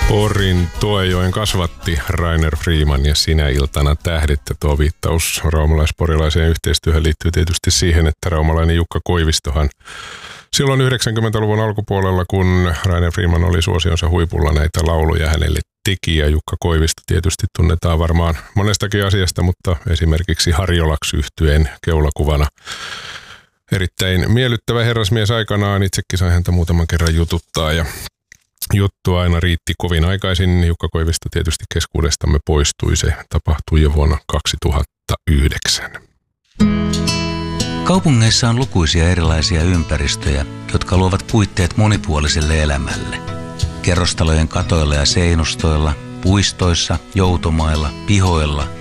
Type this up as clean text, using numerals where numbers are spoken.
Porin Toejoen kasvatti Rainer Freeman ja Sinä iltana tähdit. Ja tuo viittaus raumalais-porilaiseen yhteistyöhön liittyy tietysti siihen, että raumalainen Jukka Koivistohan silloin 90-luvun alkupuolella, kun Rainer Freeman oli suosionsa huipulla, näitä lauluja hänelle teki. Ja Jukka Koivisto tietysti tunnetaan varmaan monestakin asiasta, mutta esimerkiksi Harjolaks-yhtyeen keulakuvana. Erittäin miellyttävä herrasmies aikanaan. Itsekin sain häntä muutaman kerran jututtaa ja juttu aina riitti kovin aikaisin. Jukka Koivisto tietysti keskuudestamme poistui. Se tapahtui jo vuonna 2009. Kaupungeissa on lukuisia erilaisia ympäristöjä, jotka luovat puitteet monipuoliselle elämälle. Kerrostalojen katoilla ja seinustoilla, puistoissa, joutomailla, pihoilla